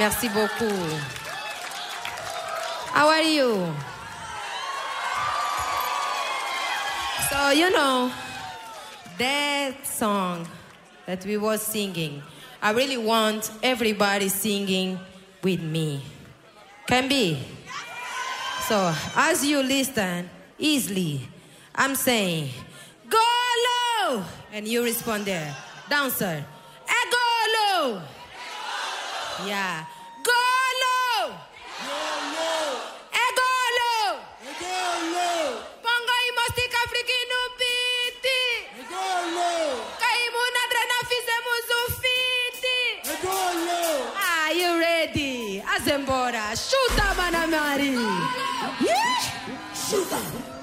Merci beaucoup. How are you? So, you know, that song that we were singing, I really want everybody singing with me. Can be? So, as you listen easily, I'm saying, go low! And you respond there. Dancer, go low! Yeah. Go low! Go low! Pongo i mostica africano piti! Kaimu drena fizemos fiti! Are you ready? Azembora, chuta, Manamari! Chuta!